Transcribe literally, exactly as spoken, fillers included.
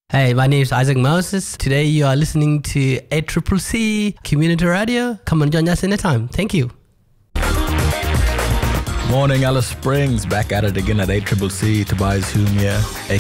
Hey, my name is Isaac Moses. Today you are listening to A C C C Community Radio. Come and join us anytime. Thank you. Morning, Alice Springs. Back at it again at A C C C. Tobias Hume here, A